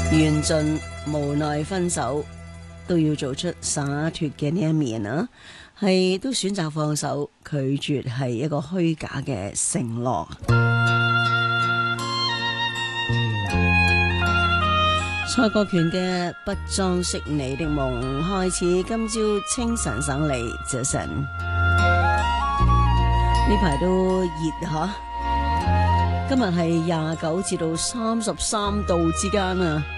緣盡無奈分手，都要做出灑脫嘅呢一面啊！係都選擇放手，拒絕係一個虛假嘅承諾。蔡國權嘅不裝飾你的夢開始，今朝清晨省嚟早晨，呢排都熱吓，今日係29至到33度之間啊！